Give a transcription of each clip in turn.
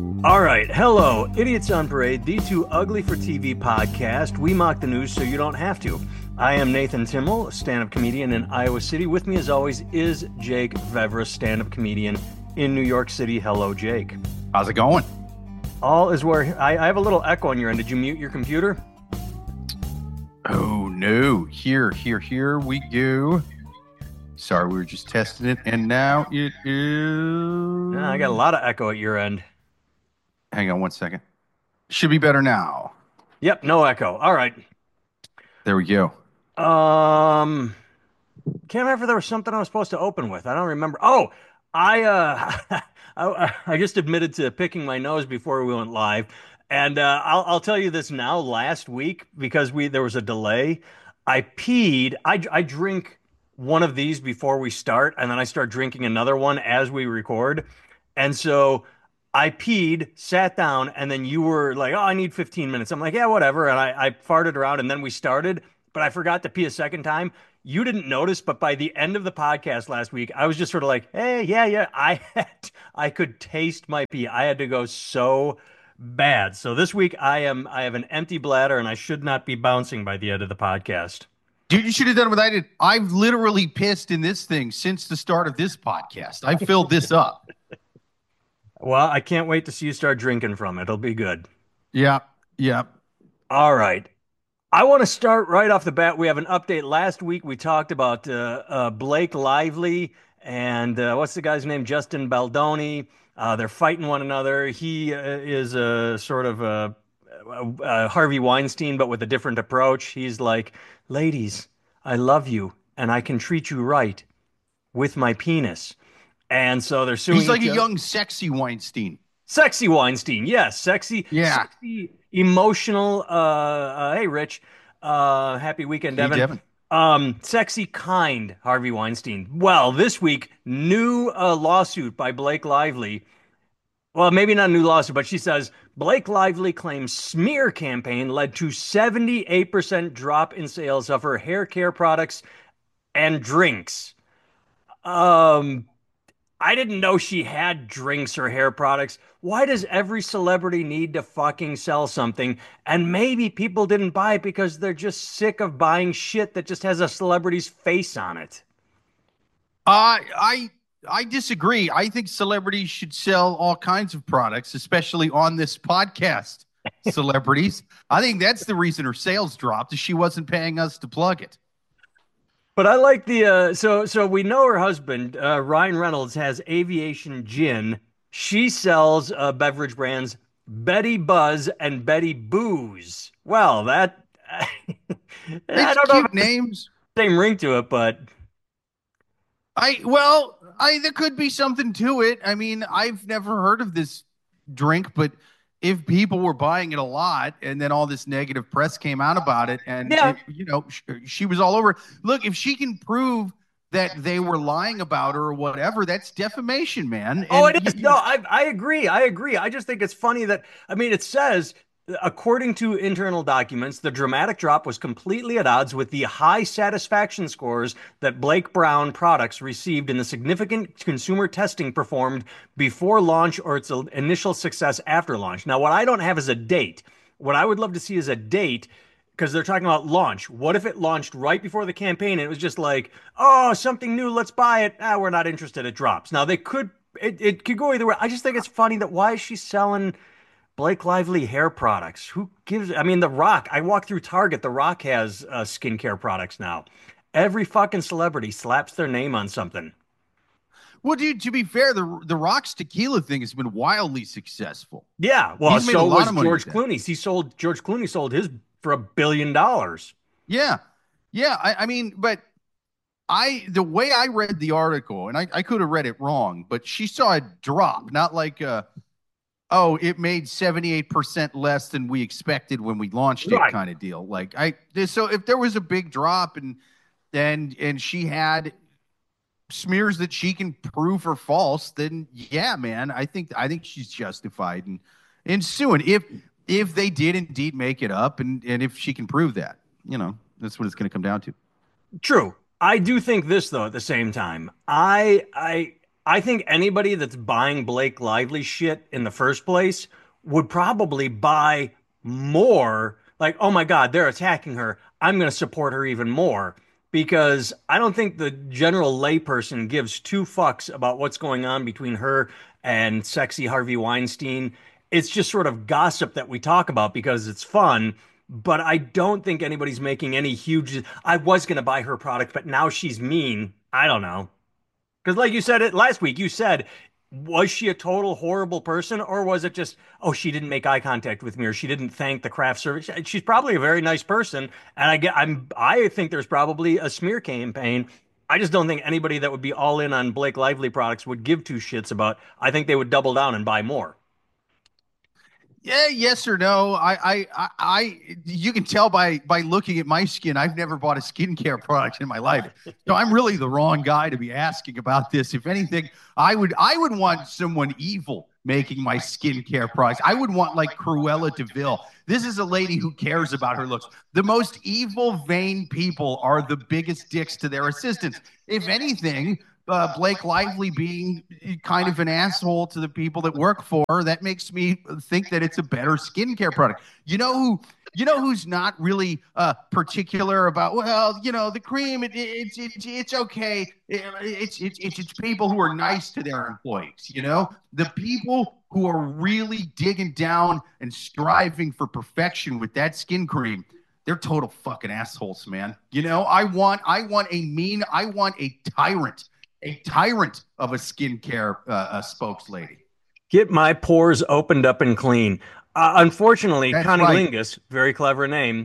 All right. Hello, Idiots on Parade, the Too Ugly for TV podcast. We mock the news so you don't have to. I am Nathan Timmel, stand-up comedian in Iowa City. With me, as always, is Jake Vevra, stand-up comedian in New York City. Hello, Jake. How's it going? All is where I have a little echo on your end. Did you mute your computer? Oh, no. Here we go. Sorry, we were just testing it, and now it is... I got a lot of echo at your end. Hang on one second. Should be better now. Yep, no echo. All right. There we go. Can't remember if there was something I was supposed to open with. I don't remember. Oh, I just admitted to picking my nose before we went live, and I'll tell you this now. Last week, because there was a delay, I peed. I drink one of these before we start, and then I start drinking another one as we record, and so I peed, sat down, and then you were like, "Oh, I need 15 minutes." I'm like, "Yeah, whatever," and I farted around, and then we started, but I forgot to pee a second time. You didn't notice, but by the end of the podcast last week, I was just sort of like, "Hey, yeah." I could taste my pee. I had to go so bad. So this week I have an empty bladder and I should not be bouncing by the end of the podcast. Dude, you should have done what I did. I've literally pissed in this thing since the start of this podcast. I filled this up. Well, I can't wait to see you start drinking from it. It'll be good. Yeah. All right. I want to start right off the bat. We have an update. Last week we talked about Blake Lively and what's the guy's name? Justin Baldoni. They're fighting one another. He is a sort of a Harvey Weinstein, but with a different approach. He's like, ladies, I love you and I can treat you right with my penis. And so they're suing. He's like a young, sexy Weinstein. Sexy Weinstein, yes, sexy, Yeah. sexy, emotional. Hey, Rich, happy weekend, Hey, Devin. Devin. Sexy, kind Harvey Weinstein. Well, this week, new lawsuit by Blake Lively. Well, maybe not a new lawsuit, but she says Blake Lively claims smear campaign led to 78% drop in sales of her hair care products and drinks. I didn't know she had drinks or hair products. Why does every celebrity need to fucking sell something? And maybe people didn't buy it because they're just sick of buying shit that just has a celebrity's face on it. I disagree. I think celebrities should sell all kinds of products, especially on this podcast. Celebrities. I think that's the reason her sales dropped, is she wasn't paying us to plug it. But I like the so we know her husband, Ryan Reynolds, has Aviation Gin. She sells beverage brands Betty Buzz and Betty Booze. Well, that I It's don't know if cute names. the same ring to it, but There could be something to it. I mean, I've never heard of this drink, but if people were buying it a lot and then all this negative press came out about it and yeah. she was all over. Look, if she can prove that they were lying about her or whatever, that's defamation, man. Oh, And it is. No, I agree. I agree. I just think it's funny that, I mean, it says, according to internal documents, the dramatic drop was completely at odds with the high satisfaction scores that Blake Brown products received in the significant consumer testing performed before launch or its initial success after launch. Now, what I don't have is a date. What I would love to see is a date because they're talking about launch. What if it launched right before the campaign and it was just like, oh, something new, let's buy it. Ah, we're not interested. It drops. Now, it could go either way. I just think it's funny that why is she selling Blake Lively hair products? Who gives? I mean, The Rock. I walk through Target. The Rock has skincare products now. Every fucking celebrity slaps their name on something. well, dude, to be fair, the Rock's tequila thing has been wildly successful. Yeah, well, He's made a so lot was of money George with that. Clooney. George Clooney sold his for $1 billion. Yeah. Yeah. I mean, but the way I read the article, and I could have read it wrong, but she saw a drop, not like, oh, it made 78% less than we expected when we launched it Right. kind of deal. So if there was a big drop and she had smears that she can prove are false, then yeah, man, I think she's justified in suing if they did indeed make it up and if she can prove that, that's what it's going to come down to. True. I do think this though. At the same time, I I think anybody that's buying Blake Lively shit in the first place would probably buy more. Like, oh my God, they're attacking her. I'm going to support her even more because I don't think the general layperson gives two fucks about what's going on between her and sexy Harvey Weinstein. It's just sort of gossip that we talk about because it's fun. But I don't think anybody's making any huge. I was going to buy her product, but now she's mean. I don't know. Because, like you said it last week, you said, was she a total horrible person, or was it just, oh, she didn't make eye contact with me, or she didn't thank the craft service? She's probably a very nice person, and I think there's probably a smear campaign. I just don't think anybody that would be all in on Blake Lively products would give two shits about. I think they would double down and buy more. Yeah, yes or no. You can tell by looking at my skin. I've never bought a skincare product in my life, so I'm really the wrong guy to be asking about this. If anything, I would want someone evil making my skincare products. I would want like Cruella de Vil. This is a lady who cares about her looks. The most evil, vain people are the biggest dicks to their assistants. If anything, Blake Lively being kind of an asshole to the people that work for her, that makes me think that it's a better skincare product. Who's not really particular about, well, the cream, it's okay. It's people who are nice to their employees, the people who are really digging down and striving for perfection with that skin cream. They're total fucking assholes, man. I want a tyrant of a skincare spokeslady. Get my pores opened up and clean. Unfortunately, That's Connie right. Lingus, very clever name,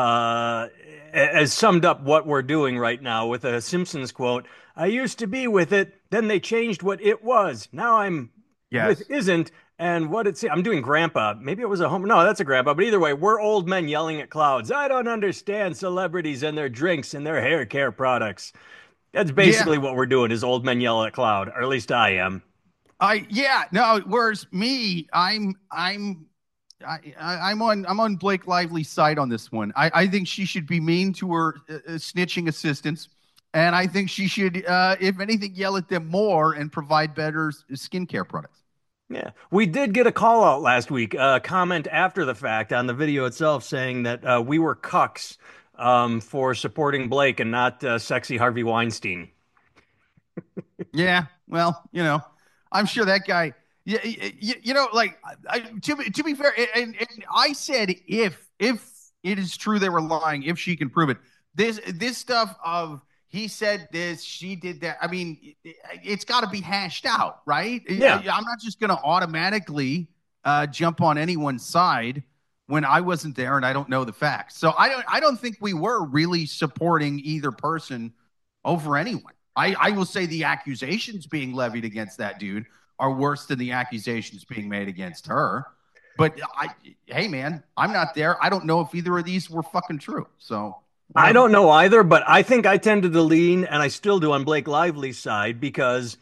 has summed up what we're doing right now with a Simpsons quote. I used to be with it, then they changed what it was. Now I'm with Yes. isn't, and what it's. I'm doing grandpa. Maybe it was a home. No, that's a grandpa. But either way, we're old men yelling at clouds. I don't understand celebrities and their drinks and their hair care products. That's Yeah. basically what we're doing is old men yell at cloud, or at least I am. Yeah. No. Whereas me, I'm on Blake Lively's side on this one. I think she should be mean to her snitching assistants, and I think she should, if anything, yell at them more and provide better skincare products. Yeah, we did get a call out last week, a comment after the fact on the video itself saying that we were cucks for supporting Blake and not sexy Harvey Weinstein. Yeah, well, I'm sure that guy. Yeah, like to be fair, and I said if it is true they were lying, if she can prove it, this stuff of he said this, she did that. I mean, it's got to be hashed out, right? Yeah, I'm not just going to automatically jump on anyone's side when I wasn't there and I don't know the facts. So I don't think we were really supporting either person over anyone. I will say the accusations being levied against that dude are worse than the accusations being made against her. But hey, man, I'm not there. I don't know if either of these were fucking true. So I whatever. don't know either, but I think I tended to lean, and I still do on Blake Lively's side because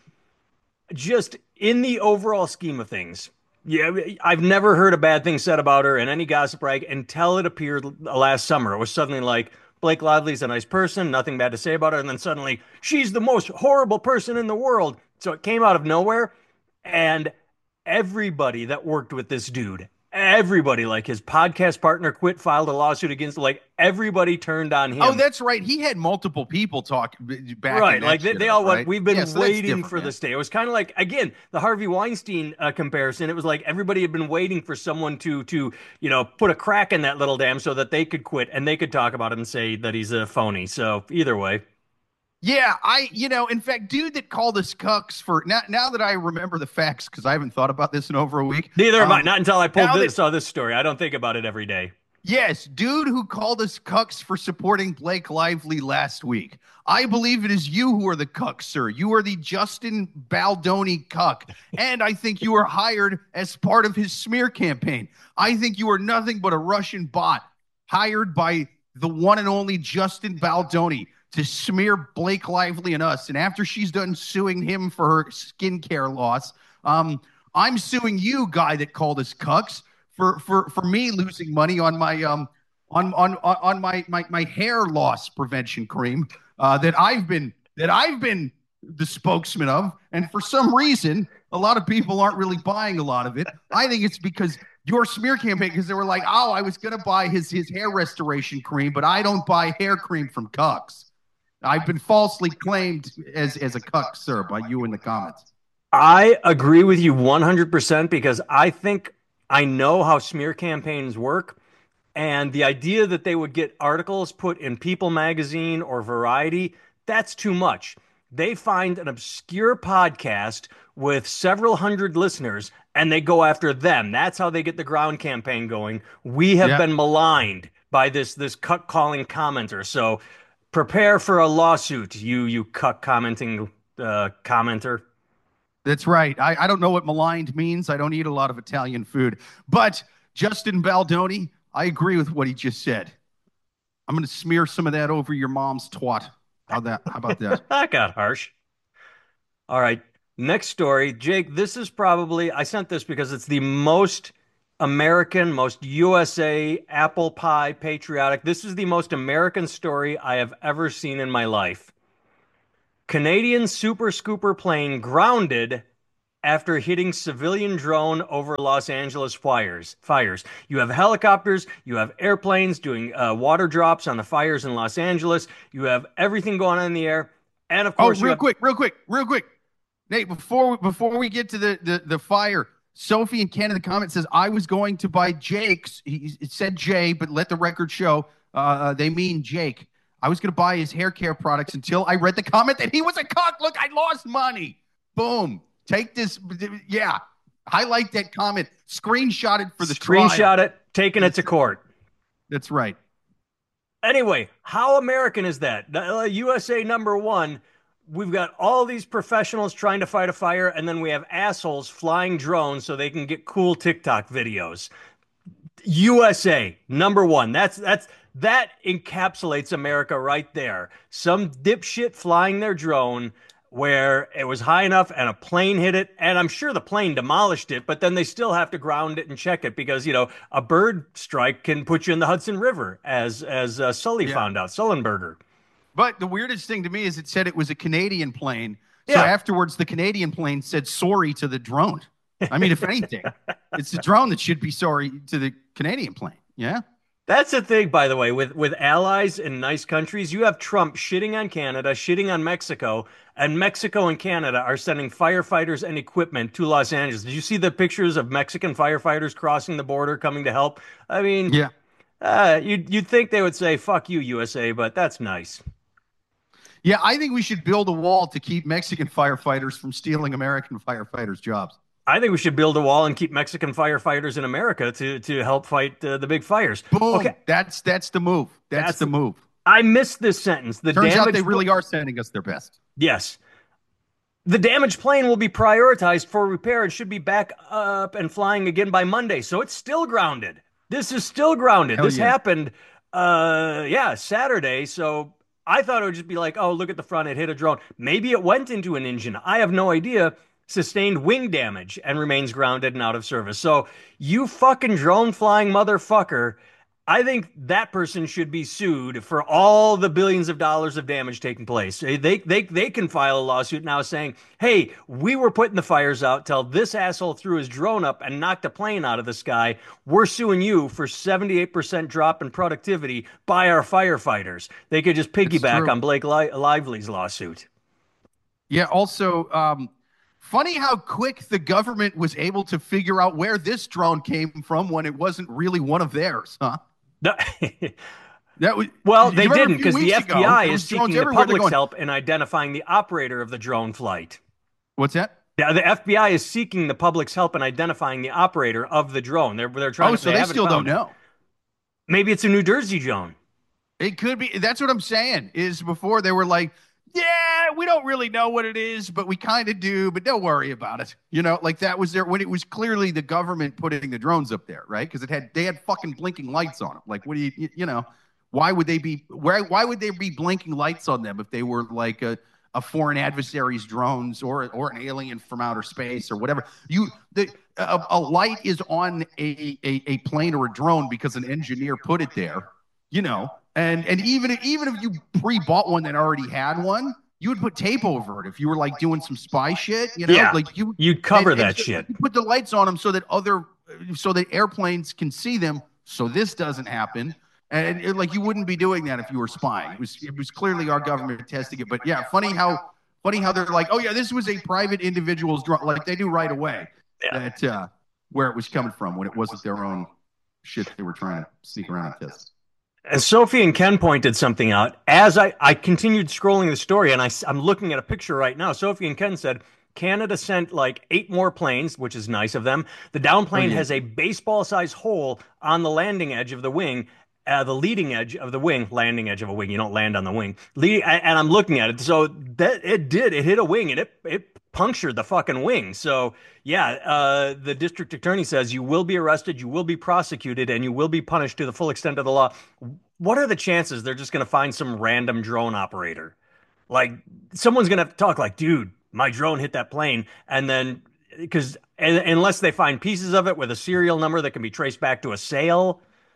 just in the overall scheme of things, yeah, I've never heard a bad thing said about her in any gossip rag until it appeared last summer. It was suddenly like Blake Lively's a nice person, nothing bad to say about her, and then suddenly she's the most horrible person in the world. So it came out of nowhere, and everybody that worked with this dude, everybody, like his podcast partner, quit, filed a lawsuit against, like everybody turned on Oh, him. that's right. He had multiple people talk back in Right, like that they shit up, all went. right? We've Yeah, been so that's waiting different, for man. this day. It was kind of like again the Harvey Weinstein comparison. It was like everybody had been waiting for someone to put a crack in that little dam so that they could quit and they could talk about him and say that he's a phony. So either way, Yeah, in fact, dude that called us cucks for now that I remember the facts because I haven't thought about this in over a week. neither am I. Not until I pulled Now that this saw this story. I don't think about it every day. Yes, dude who called us cucks for supporting Blake Lively last week. I believe it is you who are the cuck, sir. You are the Justin Baldoni cuck. And I think you were hired as part of his smear campaign. I think you are nothing but a Russian bot hired by the one and only Justin Baldoni to smear Blake Lively and us. And after she's done suing him for her skincare loss, I'm suing you, guy that called us cucks for me losing money on my on my hair loss prevention cream that I've been the spokesman of. And for some reason, a lot of people aren't really buying a lot of it. I think it's because your smear campaign, because they were like, oh, I was going to buy his hair restoration cream, but I don't buy hair cream from Cucks. I've been falsely claimed as a cuck, sir, by you in the comments. I agree with you 100% because I think I know how smear campaigns work. And the idea that they would get articles put in People magazine or Variety, that's too much. They find an obscure podcast with several hundred listeners and they go after them. That's how they get the ground campaign going. We have Yeah, been maligned by this cuck calling commenter. So prepare for a lawsuit, you cuck commenting commenter. that's right. I don't know what maligned means. I don't eat a lot of Italian food. But Justin Baldoni, I agree with what he just said. I'm going to smear some of that over your mom's twat. How about that? That got harsh. All right. Next story. Jake, this is probably, I sent this because it's the most American, most USA apple pie patriotic. This is the most American story I have ever seen in my life. Canadian Super Scooper plane grounded after hitting civilian drone over Los Angeles fires. You have helicopters, you have airplanes doing water drops on the fires in Los Angeles. You have everything going on in the air. And of Oh, course, you have real quick. Nate, before we get to the fire, Sophie in Canada comment says I was going to buy Jake's. It said Jay, but let the record show they mean Jake. I was going to buy his hair care products until I read the comment that he was a cock. Look, I lost money. Boom. Take this. Yeah. Highlight that comment. Screenshot it for the screenshot trial. it, taking it to court. That's right. Anyway, how American is that? USA number one. We've got all these professionals trying to fight a fire, and then we have assholes flying drones so they can get cool TikTok videos. USA number one. That encapsulates America right there. Some dipshit flying their drone where it was high enough and a plane hit it, and I'm sure the plane demolished it, but then they still have to ground it and check it because a bird strike can put you in the Hudson River, as Sully Yeah. found out, Sullenberger. But the weirdest thing to me is it said it was a Canadian plane. So Yeah, afterwards, the Canadian plane said sorry to the drone. I mean, if anything, it's the drone that should be sorry to the Canadian plane. Yeah. that's the thing, by the way, with allies in nice countries. You have Trump shitting on Canada, shitting on Mexico, and Mexico and Canada are sending firefighters and equipment to Los Angeles. Did you see the pictures of Mexican firefighters crossing the border coming to help? I mean, Yeah. you'd think they would say "fuck you, USA," but that's nice. Yeah. I think we should build a wall to keep Mexican firefighters from stealing American firefighters' jobs. I think we should build a wall and keep Mexican firefighters in America to help fight the big fires. Boom. Okay, That's the move. That's the move. I missed this sentence. The Turns out damage. they really are sending us their best. Yes. The damaged plane will be prioritized for repair and should be back up and flying again by Monday. So it's still grounded. This is still grounded. Hell This yeah. happened, yeah, Saturday. So I thought it would just be like, oh, look at the front. It hit a drone. Maybe it went into an engine. I have no idea. Sustained wing damage and remains grounded and out of service. So you fucking drone flying motherfucker. I think that person should be sued for all the billions of dollars of damage taking place. They can file a lawsuit now saying, "Hey, we were putting the fires out till this asshole threw his drone up and knocked a plane out of the sky. We're suing you for 78% drop in productivity by our firefighters." They could just It's piggyback true. on Blake Lively's lawsuit. Yeah. Also, funny how quick the government was able to figure out where this drone came from when it wasn't really one of theirs, huh? No- That was Well, you they remember a didn't few because the weeks ago, FBI there is was drones seeking the everywhere. They're public's going, help in identifying the operator of the drone flight. what's that? Yeah, the FBI is seeking the public's help in identifying the operator of the drone. They're trying Oh, to so they they haven't still don't found it. know. Maybe it's a New Jersey drone. It could be. That's what I'm saying. Is before they were like, yeah, we don't really know what it is, but we kind of do. But don't worry about it. Like that was there when it was clearly the government putting the drones up there, right? Because they had fucking blinking lights on them. Like, what do you know? Why would they be? Why would they be blinking lights on them if they were like a foreign adversary's drones or an alien from outer space or whatever? A light is on a plane or a drone because an engineer put it there. And even if you pre-bought one that already had one, you would put tape over it if you were like doing some spy shit, Yeah, like you'd cover and that so shit. you put the lights on them so that airplanes can see them, so this doesn't happen. And like you wouldn't be doing that if you were spying. It was clearly our government testing it. But yeah, funny how they're like, oh yeah, this was a private individual's drone, like they do right away Yeah. that where it was coming from when it wasn't their own shit they were trying to sneak around and test. And Sophie and Ken pointed something out as I continued scrolling the story, and I'm looking at a picture right now. Sophie and Ken said Canada sent like 8 more planes, which is nice of them. The Oh downplane yeah, has a baseball-sized hole on the landing edge of the wing. The leading edge of the wing, landing edge of a wing. You don't land on the wing. And I'm looking at it. So that it hit a wing and it punctured the fucking wing. So yeah, the district attorney says you will be arrested, you will be prosecuted, and you will be punished to the full extent of the law. What are the chances they're just going to find some random drone operator? Like someone's going to have to talk like, dude, my drone hit that plane. And then because unless they find pieces of it with a serial number that can be traced back to a sale.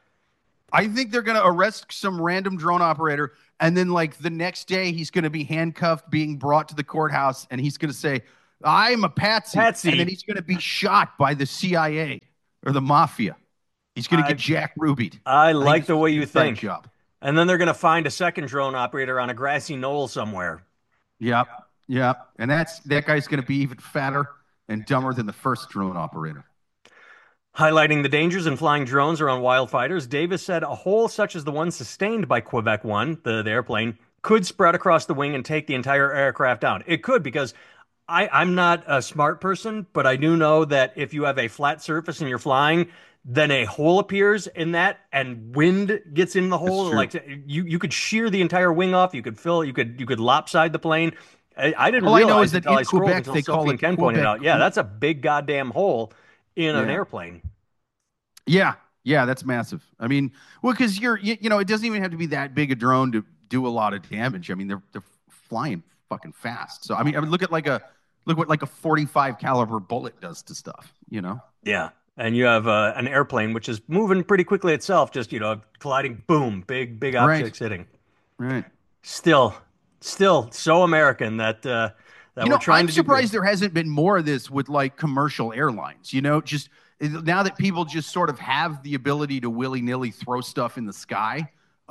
I think they're going to arrest some random drone operator, and then like the next day he's going to be handcuffed, being brought to the courthouse, and he's going to say, "I'm a patsy," and then he's going to be shot by the CIA or the mafia. He's going to get Jack Rubied. I I think like it's the way an you inside think. job. And then they're going to find a second drone operator on a grassy knoll somewhere. Yep, yep, and that guy's going to be even fatter and dumber than the first drone operator. Highlighting the dangers in flying drones around wildfighters, Davis said a hole such as the one sustained by Quebec 1, the airplane, could spread across the wing and take the entire aircraft down. It could because I'm not a smart person, but I do know that if you have a flat surface and you're flying, then a hole appears in that and wind gets in the That's hole. true. Like you could shear the entire wing off. You could lopside the plane. I didn't All I know is realize that until I in scrolled Quebec until they call Sophie and it Ken pointed Quebec. out. Yeah, that's a big goddamn hole in an Yeah. airplane. Yeah, yeah, that's massive. I mean, well, because it doesn't even have to be that big a drone to do a lot of damage. I mean, they're flying fucking fast. So I mean, look what like a 45 caliber bullet does to stuff. Yeah. And you have an airplane which is moving pretty quickly itself, just, colliding, boom, big Right, objects hitting. right. Still, still so American that we're trying I'm to do good. surprised there hasn't been more of this with like commercial airlines. Just now that people just sort of have the ability to willy nilly throw stuff in the sky.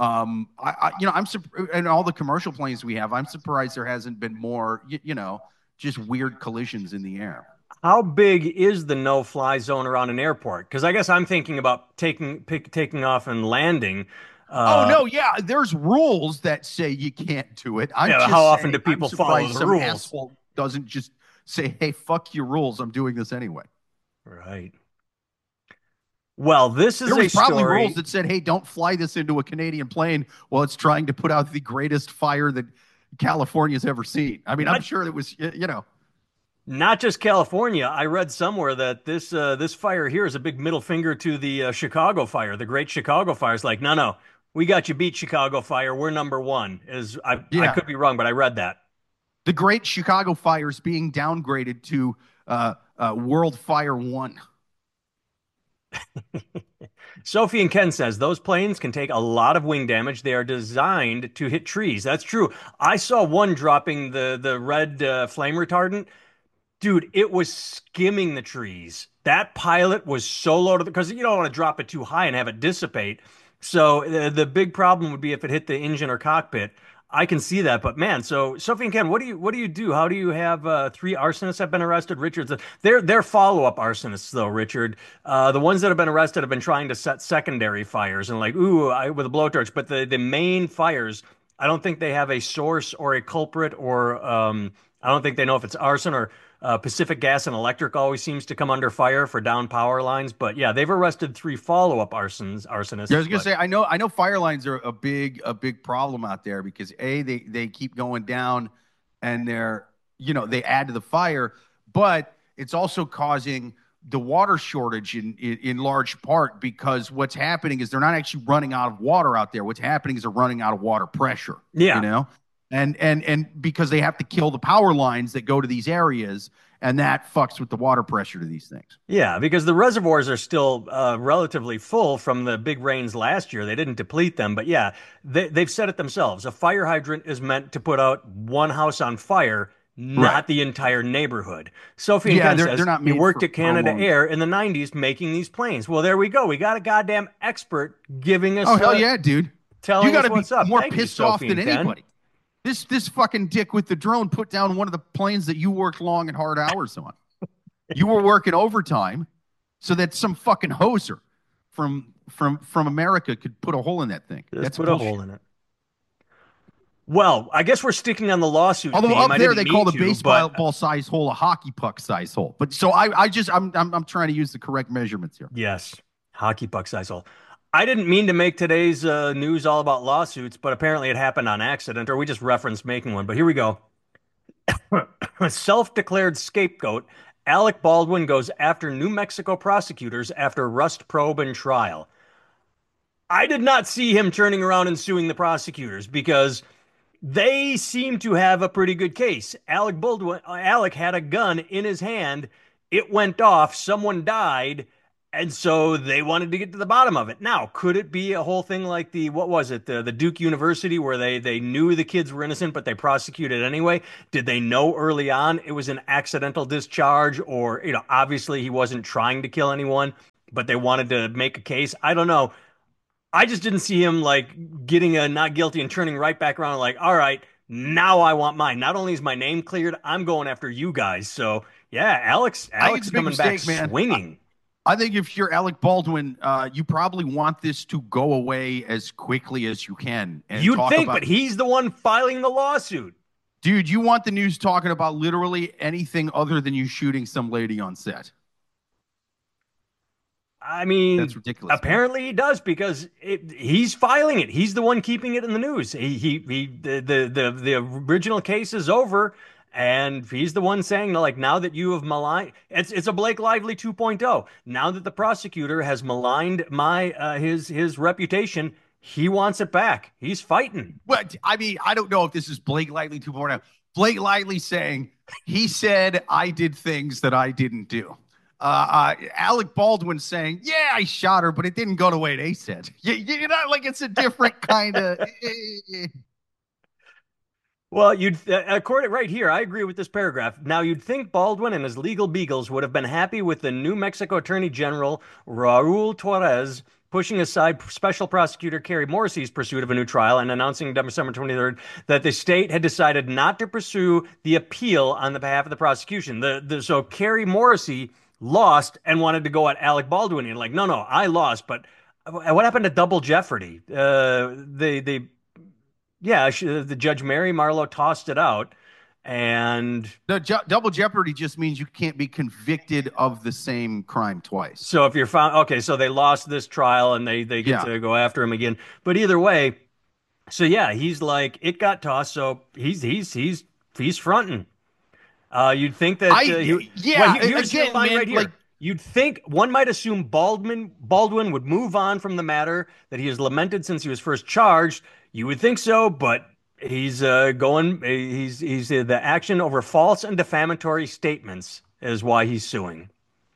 And all the commercial planes we have, I'm surprised there hasn't been more, just weird collisions in the air. How big is the no-fly zone around an airport? Because I guess I'm thinking about taking off and landing. Oh Uh, no, yeah, there's rules that say you can't do it. I'm how just often saying do I'm people follow surprised the some rules? asshole doesn't just say, "Hey, fuck your rules. I'm doing this anyway." Right. Well, this is There a was probably rules story. that said, "Hey, don't fly this into a Canadian plane while it's trying to put out the greatest fire that California's ever seen." I mean, I'm Not sure it was. Not just California. I read somewhere that this fire here is a big middle finger to the Chicago fire, the Great Chicago Fire. It's like, no, we got you beat, Chicago Fire. We're number one. Is I Yeah, could be wrong, but I read that. the Great Chicago Fire is being downgraded to World Fire One. Sophie and Ken says those planes can take a lot of wing damage. They are designed to hit trees. That's true. I saw one dropping the red flame retardant. Dude, it was skimming the trees. That pilot was so low to because you don't want to drop it too high and have it dissipate. So the big problem would be if it hit the engine or cockpit. I can see that, but man, so Sophie and Ken, what do you do? How do you have 3 arsonists have been arrested? Richard's they're follow-up arsonists though, Richard. The ones that have been arrested have been trying to set secondary fires and like with a blowtorch, but the main fires, I don't think they have a source or a culprit or I don't think they know if it's arson or Pacific Gas and Electric always seems to come under fire for down power lines. But yeah, they've arrested 3 follow-up Yeah, I arsonists. was gonna But say I know fire lines are a big problem out there because they keep going down and they add to the fire, but it's also causing the water shortage in large part because what's happening is they're not actually running out of water out there. What's happening is they're running out of water pressure, yeah, and because they have to kill the power lines that go to these areas, and that fucks with the water pressure to these things. Yeah, because the reservoirs are still relatively full from the big rains last year. They didn't deplete them, but yeah, they've said it themselves. A fire hydrant is meant to put out one house on fire, Right. not the entire neighborhood. Sophie and Yeah, Ken they're says not he made worked at for a Canada long. Air in the 90s making these planes. Well, there we go. We got a goddamn expert giving Oh us hell yeah, dude. You telling got us to be what's up. more Thank you, pissed off Sophie than and Ken. anybody. This fucking dick with the drone put down one of the planes that you worked long and hard hours on. You were working overtime so that some fucking hoser from America could put a hole in that thing. Just That's put a hole bullshit. in it. Well, I guess we're sticking on the lawsuit Although theme. up I there didn't they call mean the to, but baseball size hole a hockey puck size hole. But so I'm trying to use the correct measurements here. yes, hockey puck size hole. I didn't mean to make today's news all about lawsuits, but apparently it happened on accident, or we just referenced making one. But here we go. Self-declared scapegoat, Alec Baldwin goes after New Mexico prosecutors after Rust probe and trial. I did not see him turning around and suing the prosecutors because they seem to have a pretty good case. Alec had a gun in his hand. It went off. Someone died. And so they wanted to get to the bottom of it. Now, could it be a whole thing like what was it, the Duke University, where they knew the kids were innocent, but they prosecuted anyway? Did they know early on it was an accidental discharge, or, obviously he wasn't trying to kill anyone, but they wanted to make a case? I don't know. I just didn't see him like getting a not guilty and turning right back around and like, all right, now I want mine. Not only is my name cleared, I'm going after you guys. So yeah, I think Alex it's a big coming back mistake, man. swinging. I think if you're Alec Baldwin, you probably want this to go away as quickly as you can and You'd talk think, about. but he's the one filing the lawsuit. Dude, you want the news talking about literally anything other than you shooting some lady on set. I mean, That's ridiculous, man. apparently he does because he's filing it. He's the one keeping it in the news. The original case is over, and he's the one saying like now that you have maligned. It's a Blake Lively 2.0. Now that the prosecutor has maligned my his reputation, he wants it back. He's fighting. But I mean, I don't know if this is Blake Lively 2.0. Blake Lively saying he said I did things that I didn't do. Alec Baldwin saying, "Yeah, I shot her, but it didn't go the way they said." You're not like it's a different kind of. Well, according right here, I agree with this paragraph. Now, you'd think Baldwin and his legal beagles would have been happy with the New Mexico Attorney General Raul Torres pushing aside Special Prosecutor Carrie Morrissey's pursuit of a new trial and announcing December 23rd that the state had decided not to pursue the appeal on the behalf of the prosecution. So Carrie Morrissey lost and wanted to go at Alec Baldwin and like, no, I lost, but what happened to double jeopardy? The Judge Mary Marlowe tossed it out, and The double jeopardy just means you can't be convicted of the same crime twice. so if you're found, okay, so they lost this trial, and they get Yeah. to go after him again. But either way, so yeah, he's like it got tossed, so he's fronting. You'd think that well, here's your again, line man, right here. like You'd think one might assume Baldwin would move on from the matter that he has lamented since he was first charged. You would think so, but he's going. He's the action over false and defamatory statements is why he's suing.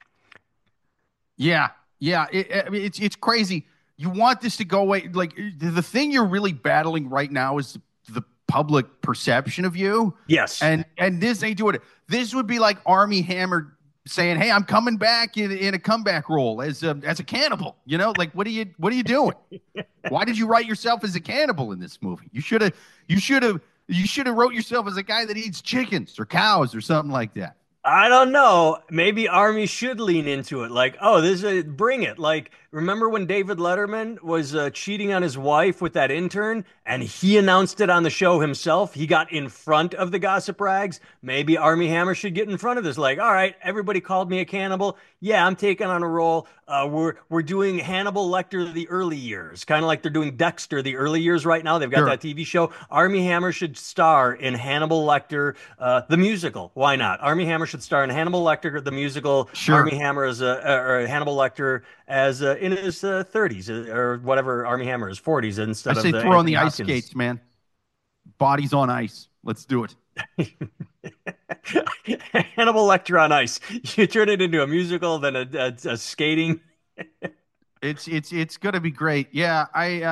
yeah, yeah. I mean, it's crazy. You want this to go away. Like the thing you're really battling right now is the public perception of you. Yes. And this ain't doing it. This would be like Army Hammer saying, "Hey, I'm coming back in a comeback role as a cannibal." You know, like what are you doing? Why did you write yourself as a cannibal in this movie? You should have wrote yourself as a guy that eats chickens or cows or something like that. I don't know. Maybe Army should lean into it. Like, oh, bring it. Like, remember when David Letterman was cheating on his wife with that intern and he announced it on the show himself? He got in front of the gossip rags. Maybe Army Hammer should get in front of this. Like, all right, everybody called me a cannibal. Yeah, I'm taking on a role. We're doing Hannibal Lecter the early years, kind of like they're doing Dexter the early years right now. They've got Sure. that TV show. Army Hammer should star in Hannibal Lecter the musical. Why not? Army Hammer should star in Hannibal Lecter the musical. Sure. Army Hammer as or Hannibal Lecter as in his 30s or whatever. Army Hammer is 40s I instead of say the throw on the Anthony ice Hopkins. skates, man. Bodies on ice. Let's do it. Hannibal Lecter on ice. You turn it into a musical, then a skating. It's gonna be great. Yeah,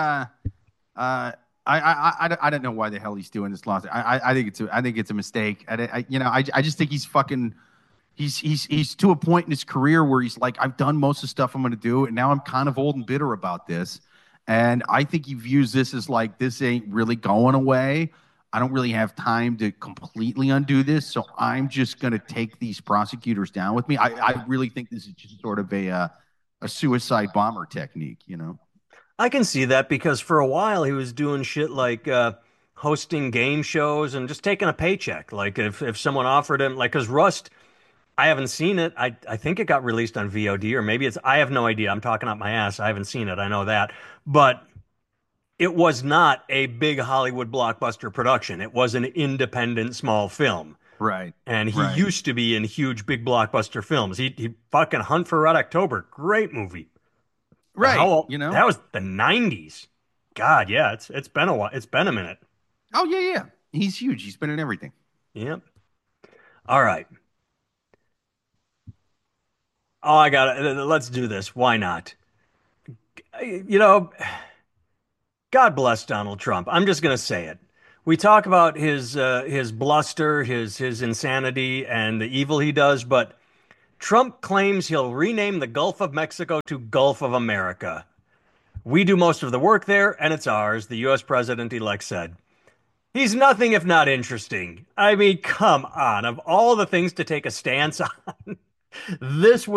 I don't know why the hell he's doing this lawsuit. I think it's a mistake. I just think he's fucking he's to a point in his career where he's like, I've done most of the stuff I'm going to do, and now I'm kind of old and bitter about this. And I think he views this as like, this ain't really going away. I don't really have time to completely undo this, so I'm just going to take these prosecutors down with me. I really think this is just sort of a suicide bomber technique, you know? I can see that because for a while he was doing shit like hosting game shows and just taking a paycheck. Like if someone offered him, like, because Rust, I haven't seen it. I think it got released on VOD or maybe it's, I have no idea. I'm talking out my ass. I haven't seen it. I know that. But it was not a big Hollywood blockbuster production. It was an independent small film. Right, And he right, used to be in huge big blockbuster films. He fucking Hunt for Red October. Great movie. How right. old? You know? That was the 90s. God, yeah, it's been a while. It's been a minute. Oh yeah, yeah. He's huge. He's been in everything. Yep. All right. Oh, I got it. Let's do this. Why not? You know, God bless Donald Trump. I'm just gonna say it. We talk about his bluster, his insanity, and the evil he does, but Trump claims he'll rename the Gulf of Mexico to Gulf of America. We do most of the work there, and it's ours, the U.S. president-elect said. He's nothing if not interesting. I mean, come on. Of all the things to take a stance on, this